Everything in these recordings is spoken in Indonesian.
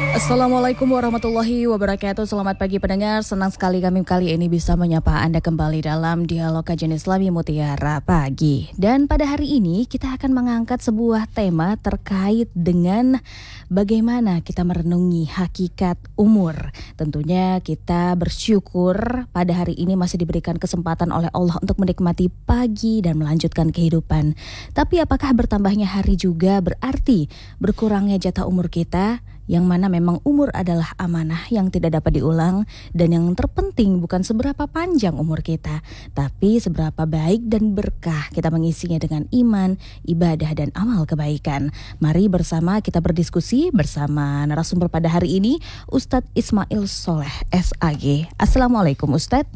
Assalamualaikum warahmatullahi wabarakatuh. Selamat pagi pendengar. Senang sekali kami kali ini bisa menyapa Anda kembali dalam Dialog Kajian Islami Mutiara Pagi. Dan pada hari ini kita akan mengangkat sebuah tema terkait dengan bagaimana kita merenungi hakikat umur. Tentunya kita bersyukur pada hari ini masih diberikan kesempatan oleh Allah untuk menikmati pagi dan melanjutkan kehidupan. Tapi apakah bertambahnya hari juga berarti berkurangnya jatah umur kita? Yang mana memang umur adalah amanah yang tidak dapat diulang, dan yang terpenting bukan seberapa panjang umur kita, tapi seberapa baik dan berkah kita mengisinya dengan iman, ibadah, dan amal kebaikan. Mari bersama kita berdiskusi bersama narasumber pada hari ini, Ustadz Ismail Soleh SAG. Assalamualaikum Ustadz.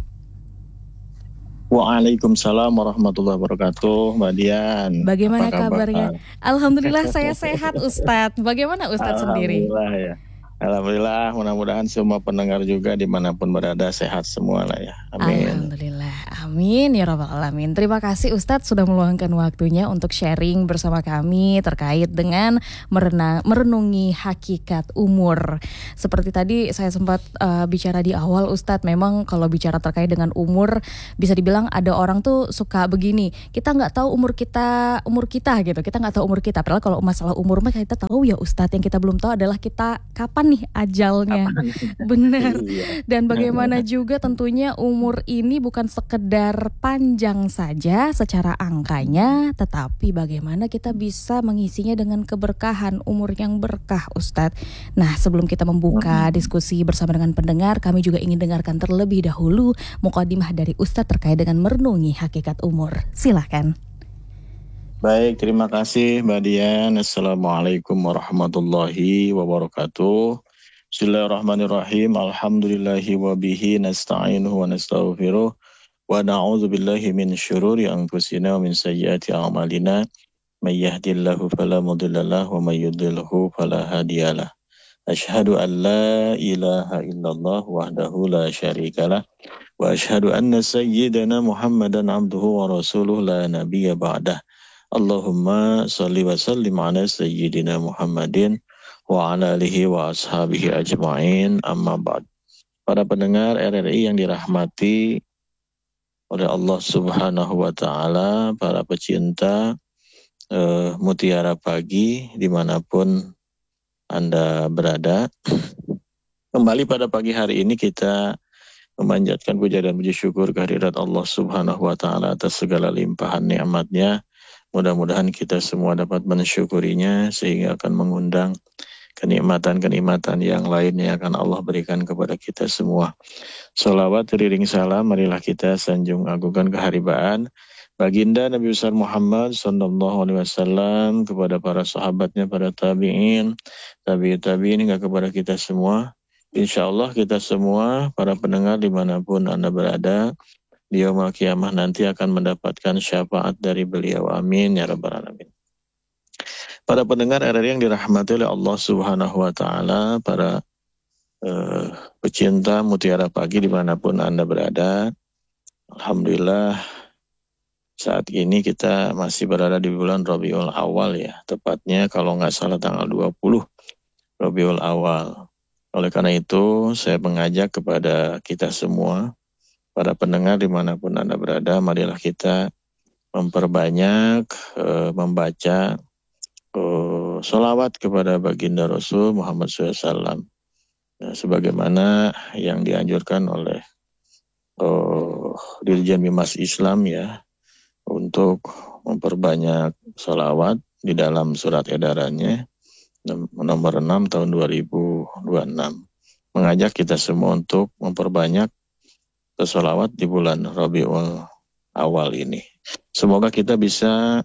Waalaikumsalam warahmatullahi wabarakatuh, Mbak Dian. Bagaimana kabarnya? Alhamdulillah saya sehat Ustadz. Bagaimana Ustadz sendiri? Alhamdulillah ya. Alhamdulillah, mudah-mudahan semua pendengar juga dimanapun berada sehat semua lah ya. Amin. Alhamdulillah, amin ya rabbal alamin. Terima kasih Ustadz sudah meluangkan waktunya untuk sharing bersama kami terkait dengan merenungi hakikat umur. Seperti tadi saya sempat bicara di awal Ustadz, memang kalau bicara terkait dengan umur bisa dibilang ada orang tuh suka begini, kita nggak tahu umur kita gitu, kita nggak tahu umur kita. Padahal kalau masalah umur mah kita tahu ya Ustadz, yang kita belum tahu adalah kita kapan nih ajalnya. Benar. Dan bagaimana juga tentunya umur ini bukan sekedar panjang saja secara angkanya, tetapi bagaimana kita bisa mengisinya dengan keberkahan, umur yang berkah Ustadz. Nah, sebelum kita membuka diskusi bersama dengan pendengar, kami juga ingin dengarkan terlebih dahulu mukadimah dari Ustadz terkait dengan merenungi hakikat umur. Silakan. Baik, terima kasih Mbak Dian. Assalamualaikum warahmatullahi wabarakatuh. Bismillahirrahmanirrahim. Alhamdulillahi wa bihi nasta'inuhu wa nastaghfiruh. Wa na'udzu billahi min syururi anfusina wa min sayyiati a'malina. May yahdihillahu fala mudhillalah wa may yudhlilhu fala hadiyalah. Asyhadu an la ilaha illallah wahdahu la syarikalah wa asyhadu anna sayyidana Muhammadan abduhu wa rasuluh la nabiyya ba'dah. Allahumma salli wa sallim ala sayyidina Muhammadin wa ala alihi wa ashabihi ajma'in, amma ba'd. Para pendengar RRI yang dirahmati oleh Allah Subhanahu wa ta'ala, para pecinta Mutiara Pagi dimanapun Anda berada. Kembali pada pagi hari ini kita memanjatkan puja dan puji syukur kehadirat Allah Subhanahu wa ta'ala atas segala limpahan nikmatnya. Mudah-mudahan kita semua dapat mensyukurinya sehingga akan mengundang kenikmatan-kenikmatan yang lainnya akan Allah berikan kepada kita semua. Salawat teriring salam, marilah kita sanjung agungkan keharibaan baginda Nabi besar Muhammad sallallahu alaihi wasallam, kepada para sahabatnya, para tabi'in, tabi'in hingga kepada kita semua. Insyaallah kita semua para pendengar dimanapun Anda berada, di yaumul qiyamah nanti akan mendapatkan syafaat dari beliau. Amin ya rabbal alamin. Para pendengar RRI yang dirahmati oleh Allah Subhanahu wa ta'ala, para pecinta Mutiara Pagi dimanapun Anda berada, alhamdulillah saat ini kita masih berada di bulan Rabiul Awal ya, tepatnya kalau nggak salah tanggal 20 Rabiul Awal. Oleh karena itu saya mengajak kepada kita semua, para pendengar dimanapun Anda berada, marilah kita memperbanyak membaca sholawat kepada baginda Rasul Muhammad SAW, sebagaimana yang dianjurkan oleh Dirjen Bimas Islam ya, untuk memperbanyak sholawat di dalam surat edarannya nomor 6 tahun 2026, mengajak kita semua untuk memperbanyak sholawat di bulan Rabiul Awal ini. Semoga kita bisa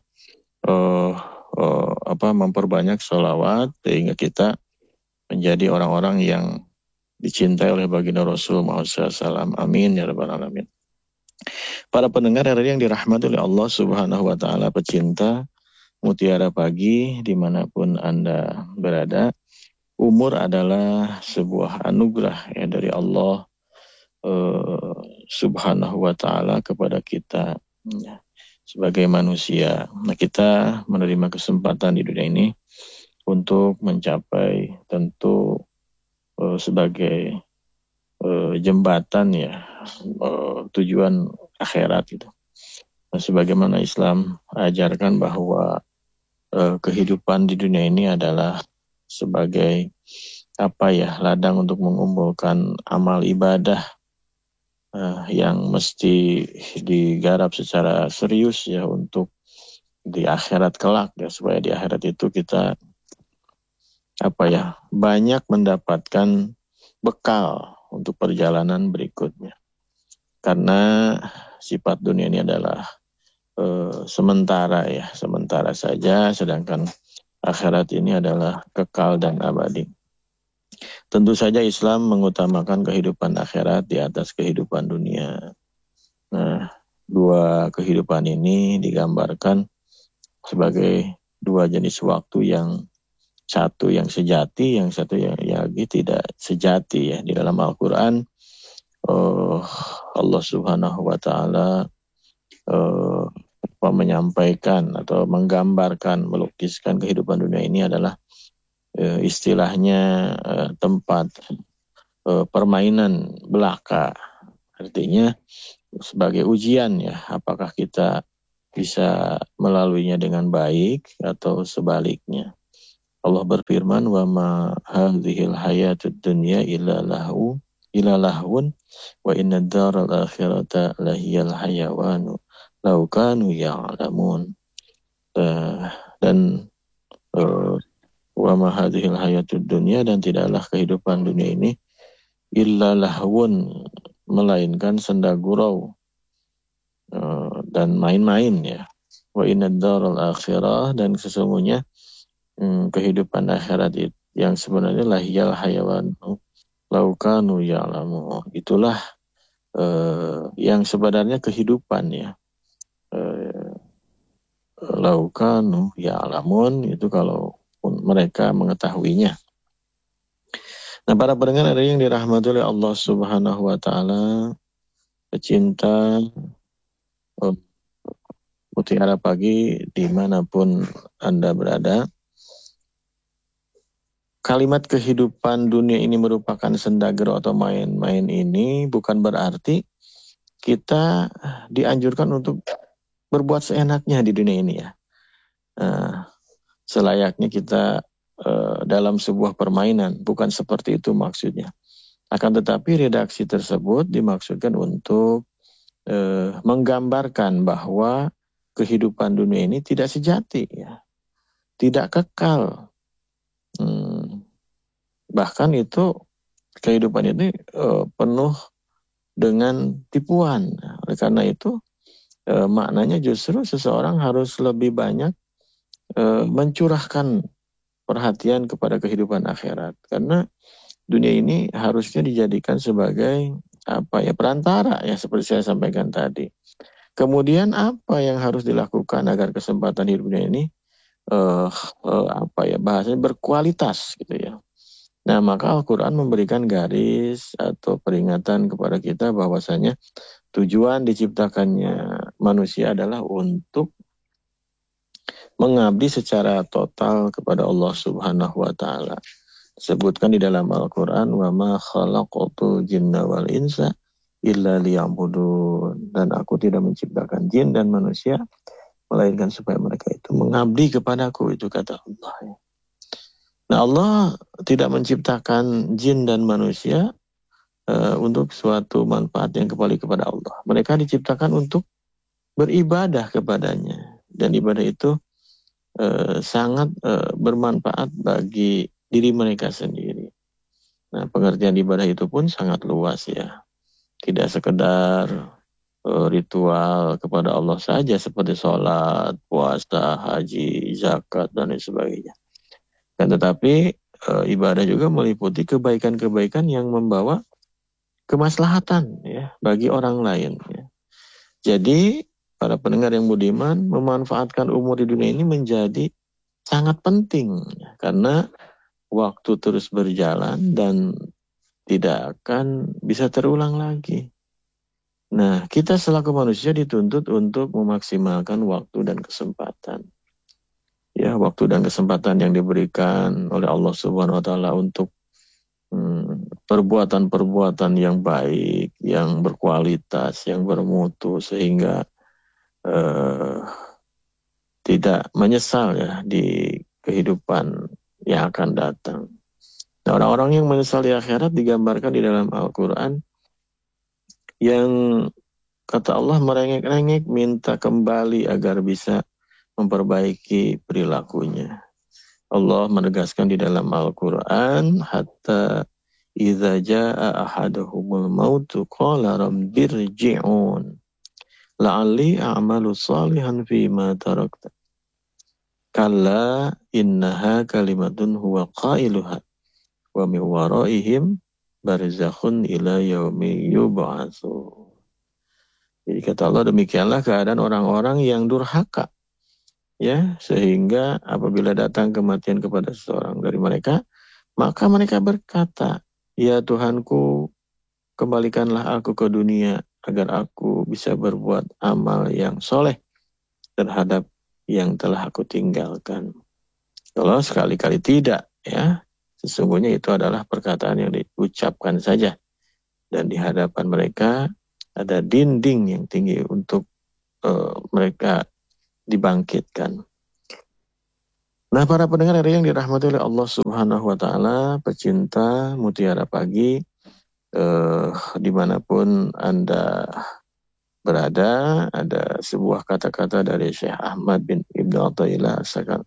memperbanyak sholawat sehingga kita menjadi orang-orang yang dicintai oleh baginda Rasul Muhammad SAW. Amin ya rabbal alamin. Para pendengar yang dirahmati oleh Allah Subhanahu wa ta'ala, pecinta Mutiara Pagi dimanapun Anda berada, umur adalah sebuah anugerah ya dari Allah Subhanahu wa ta'ala kepada kita ya, sebagai manusia. Nah, kita menerima kesempatan di dunia ini untuk mencapai tentu sebagai jembatan ya, tujuan akhirat gitu. Nah, sebagaimana Islam ajarkan bahwa kehidupan di dunia ini adalah sebagai ladang untuk mengumpulkan amal ibadah yang mesti digarap secara serius ya untuk di akhirat kelak ya, supaya di akhirat itu kita banyak mendapatkan bekal untuk perjalanan berikutnya. Karena sifat dunia ini adalah sementara saja, sedangkan akhirat ini adalah kekal dan abadi. Tentu saja Islam mengutamakan kehidupan akhirat di atas kehidupan dunia. Nah, dua kehidupan ini digambarkan sebagai dua jenis waktu, yang satu yang sejati, yang satu yang lagi tidak sejati ya. Di dalam Al-Quran Allah Subhanahu wa Ta'ala menyampaikan atau menggambarkan, melukiskan kehidupan dunia ini adalah istilahnya tempat permainan belaka. Artinya sebagai ujian ya, apakah kita bisa melaluinya dengan baik atau sebaliknya. Allah berfirman, wa ma hadhil hayatud dunya illa lahun wa inna daral akhirata lahiyal hayawanu law kanu ya'lamun. Dan wa ma hadhil hayatud dunya, dan tidaklah kehidupan dunia ini illa lahun, melainkan senda gurau dan main-main ya. Wa inna daral akhirah, dan sesungguhnya kehidupan akhirat itu yang sebenarnya lahiyal hayawan laukanu ya'lamu, itulah yang sebenarnya kehidupan ya. Laukanu ya'lamun, itu kalau mereka mengetahuinya. Nah, para pendengar ada yang dirahmati oleh Allah Subhanahu wa Ta'ala, pecinta Mutiara Pagi dimanapun Anda berada. Kalimat kehidupan dunia ini merupakan sendagero atau main-main ini bukan berarti kita dianjurkan untuk berbuat seenaknya di dunia ini ya. Selayaknya kita dalam sebuah permainan, bukan seperti itu maksudnya. Akan tetapi redaksi tersebut dimaksudkan untuk menggambarkan bahwa kehidupan dunia ini tidak sejati ya, tidak kekal. Bahkan itu kehidupan ini penuh dengan tipuan. Oleh karena itu maknanya justru seseorang harus lebih banyak mencurahkan perhatian kepada kehidupan akhirat. Karena dunia ini harusnya dijadikan sebagai perantara ya, seperti saya sampaikan tadi. Kemudian apa yang harus dilakukan agar kesempatan hidupnya ini bahasanya berkualitas gitu ya. Nah, maka Al-Quran memberikan garis atau peringatan kepada kita bahwasanya tujuan diciptakannya manusia adalah untuk mengabdi secara total kepada Allah Subhanahu wa Ta'ala. Disebutkan di dalam Al-Quran, wa ma khalaqatul jinna wal insa illa liya'budun, dan aku tidak menciptakan jin dan manusia melainkan supaya mereka itu mengabdi kepadaku, itu kata Allah. Nah, Allah tidak menciptakan jin dan manusia untuk suatu manfaat yang kembali kepada Allah. Mereka diciptakan untuk beribadah kepadanya, dan ibadah itu sangat bermanfaat bagi diri mereka sendiri. Nah, pengertian ibadah itu pun sangat luas ya. Tidak sekedar ritual kepada Allah saja seperti sholat, puasa, haji, zakat, dan lain sebagainya. Dan tetapi ibadah juga meliputi kebaikan-kebaikan yang membawa kemaslahatan ya bagi orang lain ya. Jadi para pendengar yang budiman, memanfaatkan umur di dunia ini menjadi sangat penting ya, karena waktu terus berjalan dan tidak akan bisa terulang lagi. Nah, kita selaku manusia dituntut untuk memaksimalkan waktu dan kesempatan. Ya, waktu dan kesempatan yang diberikan oleh Allah Subhanahu wa Ta'ala untuk perbuatan-perbuatan yang baik, yang berkualitas, yang bermutu, sehingga tidak menyesal ya di kehidupan yang akan datang. Nah, orang-orang yang menyesal di akhirat digambarkan di dalam Al-Quran yang kata Allah merengek-rengek minta kembali agar bisa memperbaiki perilakunya. Allah menegaskan di dalam Al-Quran, hatta idza jaa ahaduhumul mautu qala rabbirji'un la'alli a'malu salihan fima tarakta. Kalla innaha kalimatun huwa qailuha wa min waraihim barzakhun ila yaumi yub'atsun. Jadi kata Allah, demikianlah keadaan orang-orang yang durhaka, ya, sehingga apabila datang kematian kepada seseorang dari mereka, maka mereka berkata, ya Tuhanku, kembalikanlah aku ke dunia agar aku bisa berbuat amal yang soleh terhadap yang telah aku tinggalkan. Kalau sekali-kali tidak, ya, sesungguhnya itu adalah perkataan yang diucapkan saja. Dan di hadapan mereka ada dinding yang tinggi untuk mereka dibangkitkan. Nah, para pendengar yang dirahmati oleh Allah Subhanahu wa Ta'ala, pecinta Mutiara Pagi, dimanapun Anda berada, ada sebuah kata-kata dari Syekh Ahmad bin Ibnu Athaillah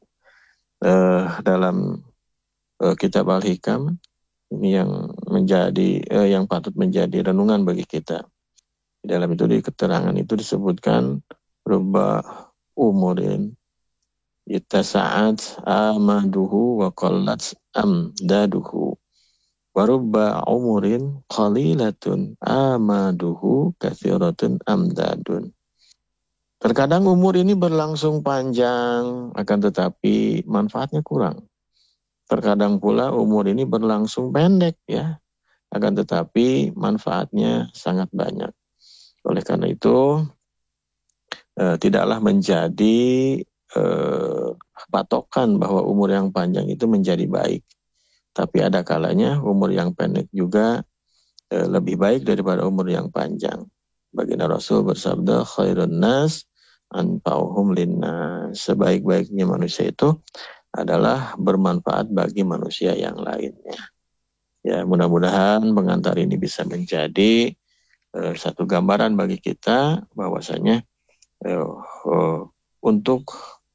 dalam kitab Al-Hikam, ini yang yang patut menjadi renungan bagi kita. Di dalam itu, di keterangan itu disebutkan, rubba umurin ittasa'at amaduhu wa qallat amdaduhu wa rubba umurin qalilatun amaduhu katsiratun amdadun. Terkadang umur ini berlangsung panjang, akan tetapi manfaatnya kurang. Terkadang pula umur ini berlangsung pendek, ya, akan tetapi manfaatnya sangat banyak. Oleh karena itu, tidaklah menjadi patokan bahwa umur yang panjang itu menjadi baik. Tapi ada kalanya umur yang pendek juga lebih baik daripada umur yang panjang. Baginda Rasul bersabda, khairun nas anfa'uhum linnas. Sebaik-baiknya manusia itu adalah bermanfaat bagi manusia yang lainnya. Ya, mudah-mudahan pengantar ini bisa menjadi satu gambaran bagi kita bahwasanya untuk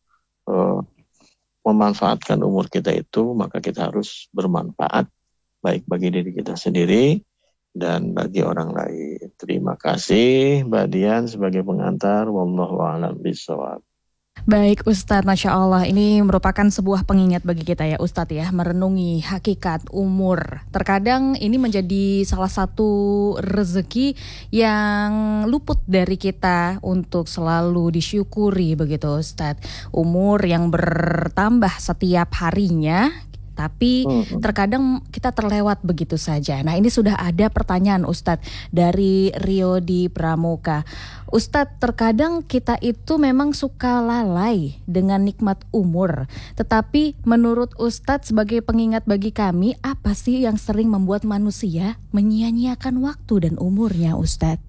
memanfaatkan umur kita itu, maka kita harus bermanfaat baik bagi diri kita sendiri dan bagi orang lain. Terima kasih Mbak Dian sebagai pengantar. Wallahu a'lam bishawab. Baik Ustadz, Masya Allah, ini merupakan sebuah pengingat bagi kita ya Ustadz ya, merenungi hakikat umur. Terkadang ini menjadi salah satu rezeki yang luput dari kita untuk selalu disyukuri begitu Ustadz. Umur yang bertambah setiap harinya, tapi terkadang kita terlewat begitu saja. Nah, ini sudah ada pertanyaan Ustadz dari Rio di Pramuka. Ustadz, terkadang kita itu memang suka lalai dengan nikmat umur. Tetapi menurut Ustadz sebagai pengingat bagi kami, apa sih yang sering membuat manusia menyia-nyiakan waktu dan umurnya Ustadz?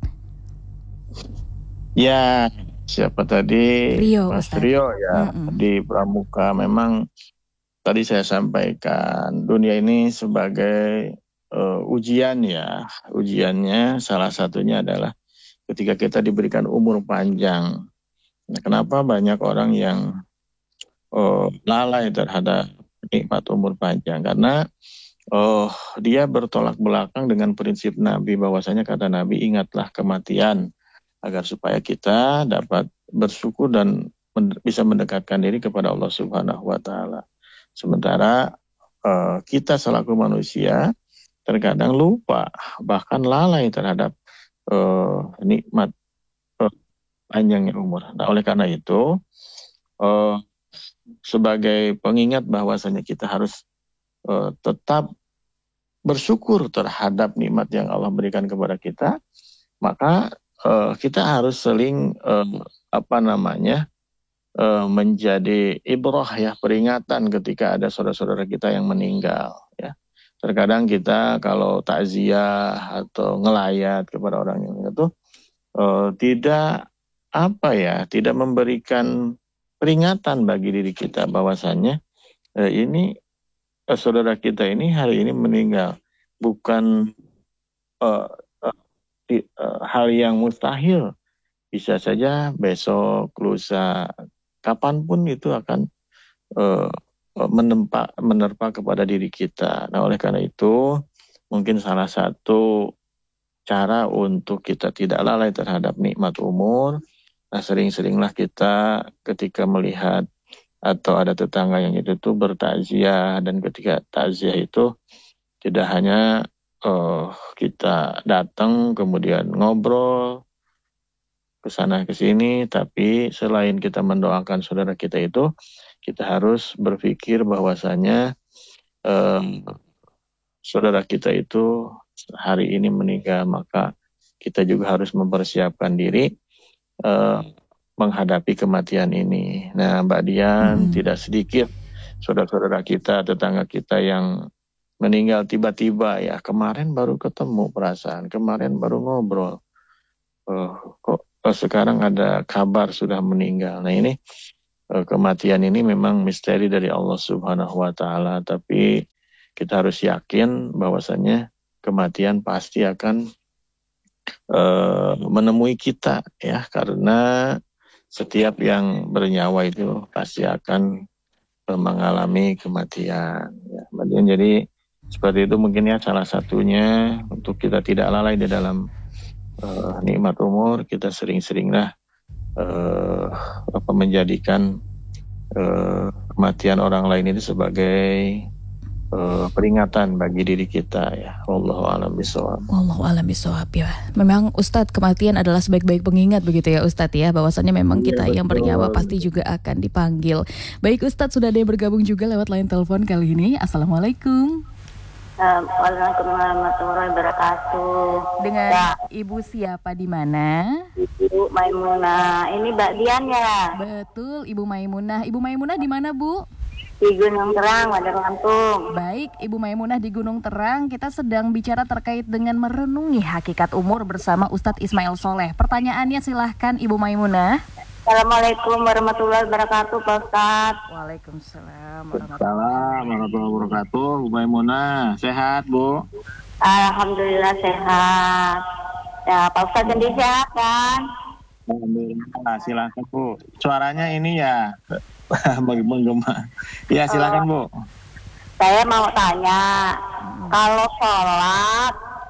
Ya, siapa tadi? Rio, Mas Ustadz. Rio ya, di Pramuka. Memang tadi saya sampaikan, dunia ini sebagai ujian ya. Ujiannya salah satunya adalah ketika kita diberikan umur panjang. Nah, kenapa banyak orang yang lalai terhadap nikmat umur panjang? Karena dia bertolak belakang dengan prinsip Nabi, bahwasanya kata Nabi, ingatlah kematian agar supaya kita dapat bersyukur dan bisa mendekatkan diri kepada Allah Subhanahu wa Ta'ala. Sementara kita selaku manusia terkadang lupa, bahkan lalai terhadap nikmat panjangnya umur. Nah, oleh karena itu, sebagai pengingat bahwasanya kita harus tetap bersyukur terhadap nikmat yang Allah berikan kepada kita, maka kita harus seling menjadi ibrah ya, peringatan ketika ada saudara-saudara kita yang meninggal ya. terkadang kita kalau takziah atau ngelayat kepada orang yang itu tidak tidak memberikan peringatan bagi diri kita bahwasannya ini saudara kita ini hari ini meninggal, bukan uh, hal yang mustahil. Bisa saja besok, lusa, kapanpun itu akan menerpa kepada diri kita. Nah, oleh karena itu, mungkin salah satu cara untuk kita tidak lalai terhadap nikmat umur, nah sering-seringlah kita ketika melihat atau ada tetangga yang itu tuh bertakziah, dan ketika takziah itu tidak hanya kita datang kemudian ngobrol ke sana ke sini, tapi selain kita mendoakan saudara kita itu, kita harus berpikir bahwasanya saudara kita itu hari ini meninggal, maka kita juga harus mempersiapkan diri menghadapi kematian ini. Nah, Mbak Dian, tidak sedikit saudara-saudara kita, tetangga kita yang meninggal tiba-tiba ya. Kemarin baru ketemu perasaan, kemarin baru ngobrol. Kok sekarang ada kabar sudah meninggal. Nah, ini kematian ini memang misteri dari Allah Subhanahu wa taala, tapi kita harus yakin bahwasannya kematian pasti akan menemui kita ya, karena setiap yang bernyawa itu pasti akan mengalami kematian ya. Jadi seperti itu mungkin ya salah satunya untuk kita tidak lalai di dalam nikmat umur. Kita sering-seringlah menjadikan kematian orang lain itu sebagai peringatan bagi diri kita ya. Wallahu a'lam bishawab. Wallahu a'lam bishawab ya. Memang Ustadz, kematian adalah sebaik-baik pengingat begitu ya Ustadz ya, bahwasannya memang kita yang bernyawa pasti juga akan dipanggil. Baik Ustadz, sudah ada yang bergabung juga lewat line telepon kali ini. Assalamualaikum. Waalaikumsalam warahmatullahi wabarakatuh. Dengan Ibu siapa, di mana? Ibu Maimunah. Ini Mbak Dian ya? Betul, Ibu Maimunah. Ibu Maimunah di mana, Bu? Di Gunung Terang, Bandar Lampung. Baik, Ibu Maimunah di Gunung Terang. Kita sedang bicara terkait dengan merenungi hakikat umur bersama Ustadz Ismail Soleh. Pertanyaannya silahkan Ibu Maimunah. Assalamualaikum warahmatullahi wabarakatuh, Pak Ustadz. Waalaikumsalam warahmatullahi wabarakatuh. Bu Maimunah, sehat Bu? Alhamdulillah sehat. Ya, Pak Ustadz sendiri sehat kan? Alhamdulillah, silakan Bu. Suaranya ini ya menggema. Ya, silakan Bu. Saya mau tanya, kalau sholat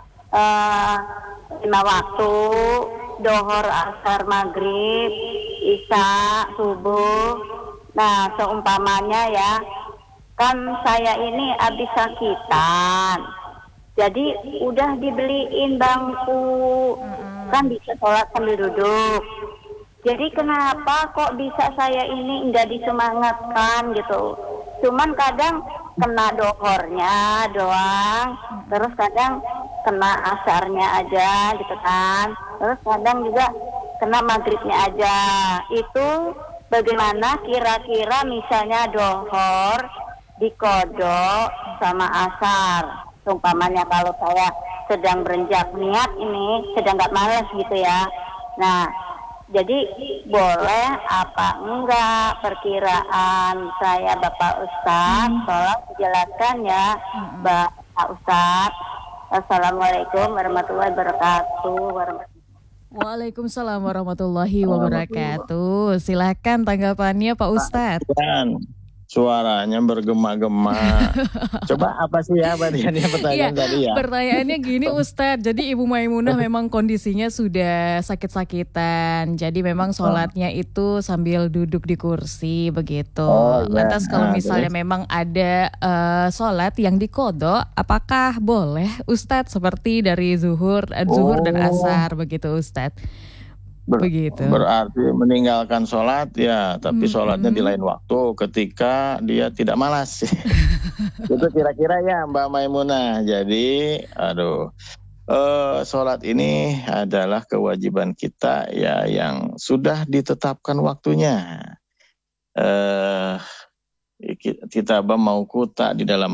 5 waktu, dohor, asar, maghrib, isya, subuh. Nah, seumpamanya ya, kan saya ini habis sakitan, jadi udah dibeliin bangku, kan bisa sholat sambil duduk. Jadi kenapa kok bisa saya ini nggak disemangatkan gitu? Cuman kadang kena dohornya doang, terus kadang kena asarnya aja gitu kan, terus kadang juga kena maghribnya aja. Itu bagaimana kira-kira misalnya dohor dikodok sama asar? Umpamanya kalau saya sedang berenjak niat ini, sedang nggak malas gitu ya. Nah, jadi boleh apa enggak perkiraan saya Bapak Ustadz? Tolong dijelaskan ya Bapak Ustadz. Assalamualaikum warahmatullahi wabarakatuh. Waalaikumsalam warahmatullahi wabarakatuh. Silakan tanggapannya Pak Ustadz. Suaranya bergema-gema. Coba apa sih ya pertanyaan tadi ya? Pertanyaannya gini Ustadz, jadi Ibu Maimunah memang kondisinya sudah sakit-sakitan, jadi memang sholatnya itu sambil duduk di kursi begitu. Lantas kalau misalnya memang ada sholat yang dikodok, apakah boleh Ustadz seperti dari zuhur dan asar begitu Ustadz? Begitu. Berarti meninggalkan sholat ya, tapi sholatnya di lain waktu ketika dia tidak malas. Itu kira-kira ya Mbak Maimunah. Jadi sholat ini adalah kewajiban kita ya, yang sudah ditetapkan waktunya. Kita mau kuta di dalam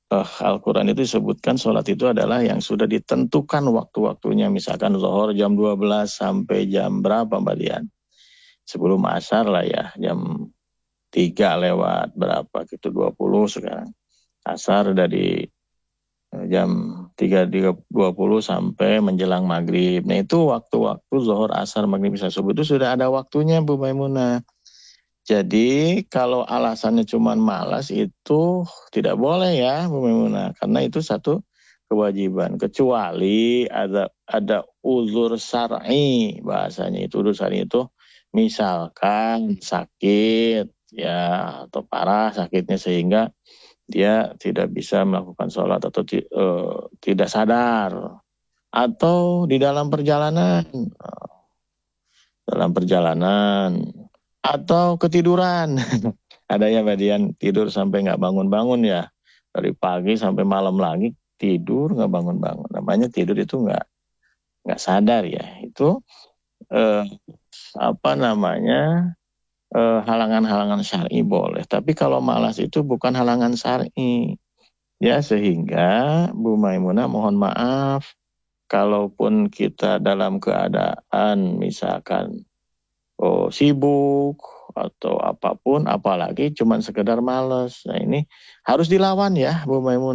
Al-Quran itu disebutkan sholat itu adalah yang sudah ditentukan waktu-waktunya. Misalkan zuhur jam 12 sampai jam berapa Mbak Dian? Sebelum asar lah ya, jam 3 lewat berapa gitu, 20 sekarang. Asar dari jam 3.20 sampai menjelang maghrib. Nah itu waktu-waktu zuhur, asar, maghrib, isya, subuh itu sudah ada waktunya Bu Maimunah. Jadi kalau alasannya cuma malas itu tidak boleh ya Bu Maimunah, karena itu satu kewajiban. Kecuali ada uzur syar'i, bahasanya itu uzur syar'i itu misalkan sakit ya, atau parah sakitnya sehingga dia tidak bisa melakukan sholat atau tidak sadar, atau di dalam perjalanan atau ketiduran. Ada ya Badian tidur sampai nggak bangun-bangun ya, dari pagi sampai malam lagi tidur nggak bangun-bangun. Namanya tidur itu nggak sadar ya. Itu halangan-halangan syar'i boleh. Tapi kalau malas itu bukan halangan syar'i. Ya, sehingga Bu Maimunah mohon maaf kalaupun kita dalam keadaan misalkan sibuk atau apapun, apalagi cuman sekedar malas. Nah ini harus dilawan ya Bu Maimunah.